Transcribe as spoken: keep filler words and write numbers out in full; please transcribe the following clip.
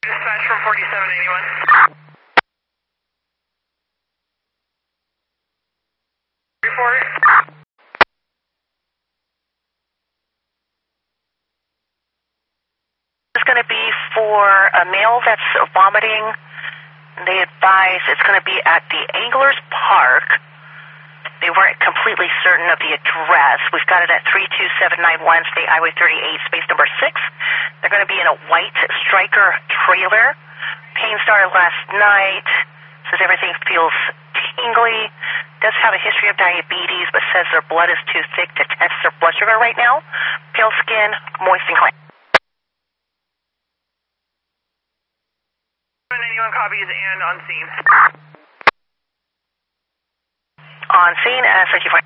Dispatch from forty-seven eighty-one. Report. It's going to be for a male that's vomiting. They advise it's going to be at the Anglers Park. They weren't completely certain of the address. We've got it at three two seven nine one State Highway thirty-eight, space number six. They're going to be in a white striker trailer. Pain started last night. Says everything feels tingly. Does have a history of diabetes, but says their blood is too thick to test their blood sugar right now. Pale skin, moist and clean. eighty-one copies and on scene. On scene, uh, searching for